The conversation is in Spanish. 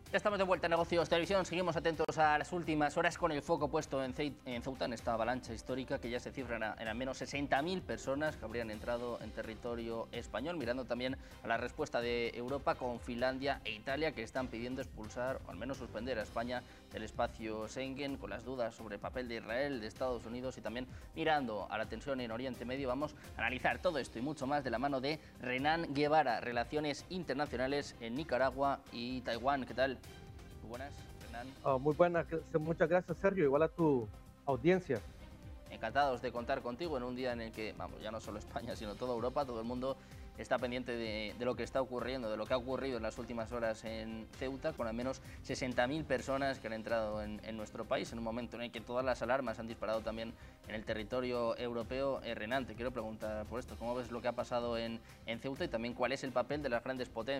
Ya estamos de vuelta en Negocios Televisión. Seguimos atentos a las últimas horas con el foco puesto en Ceuta, en esta avalancha histórica que ya se cifra en al menos 60.000 personas que habrían entrado en territorio español, mirando también a la respuesta de Europa con Finlandia e Italia, que están pidiendo expulsar o al menos suspender a España del espacio Schengen, con las dudas sobre el papel de Israel, de Estados Unidos y también mirando a la tensión en Oriente Medio. Vamos a analizar todo esto y mucho más de la mano de Renan Guevara, Relaciones Internacionales en Nicaragua y Taiwán. ¿Qué tal? Muy buenas, Renan. Muy buenas, muchas gracias, Sergio, igual a tu audiencia. Encantados de contar contigo en un día en el que, vamos, ya no solo España, sino toda Europa, todo el mundo está pendiente de lo que está ocurriendo, de lo que ha ocurrido en las últimas horas en Ceuta, con al menos 60.000 personas que han entrado en nuestro país, en un momento en el que todas las alarmas han disparado también en el territorio europeo. Renan, te quiero preguntar por esto, ¿cómo ves lo que ha pasado en Ceuta y también cuál es el papel de las grandes potencias